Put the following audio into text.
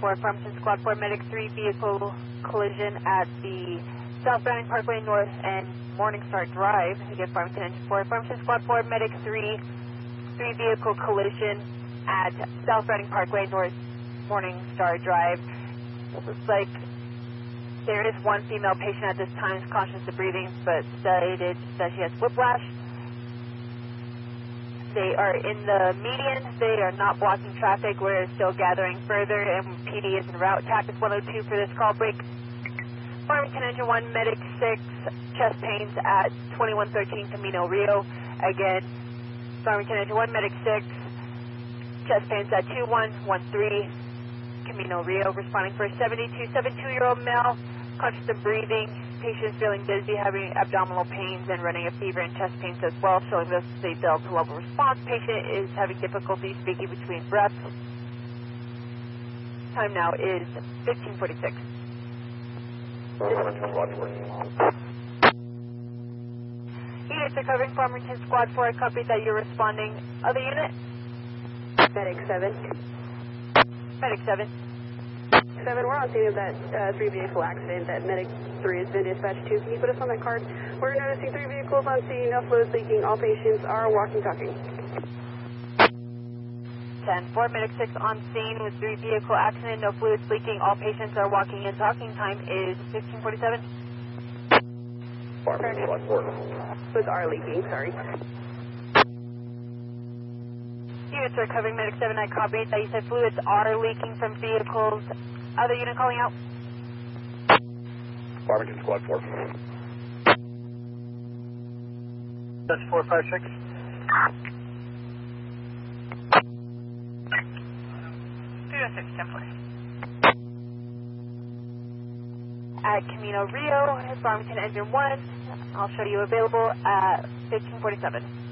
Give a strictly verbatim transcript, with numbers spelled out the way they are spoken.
four, Farmington Squad four, Medic three, vehicle collision at the South Browning Parkway North and Morningstar Drive. Again, Farmington Engine four, Farmington Squad four, Medic three, three vehicle collision at South Browning Parkway North, Morningstar Drive. Looks like there is one female patient at this time who's conscious of breathing, but stated that she has whiplash. They are in the median. They are not blocking traffic. We're still gathering further, and P D is en route. TAC is one oh two for this call break. Farmington Engine one, Medic six, chest pains at twenty-one thirteen Camino Rio. Again, Farmington Engine one, Medic six, chest pains at two one one three Camino Rio. Responding for a seventy-two, seventy-two-year-old male, conscious of breathing. Patient feeling dizzy, having abdominal pains, and running a fever and chest pains as well, showing this is a Delta level response. Patient is having difficulty speaking between breaths. Time now is fifteen forty-six. Units are covering Farmington Squad four. I copy that you're responding. Other unit? Medic seven. Medic seven. seven, we're on scene of that uh, three vehicle accident that Medic three has been dispatched to. Can you put us on that card? We're noticing three vehicles on scene, no fluids leaking, all patients are walking, talking. ten four, Medic six on scene with three vehicle accident, no fluids leaking, all patients are walking and talking. Time is fifteen forty-seven. Farmington Squad four. Fluids are leaking, sorry. Units are covering Medic seven. I copied that you said fluids are leaking from vehicles. Other unit calling out? Farmington Squad four. That's four five six. three oh six, ten four. At Camino Rio, Farmington Engine one. I'll show you available at fifteen forty-seven.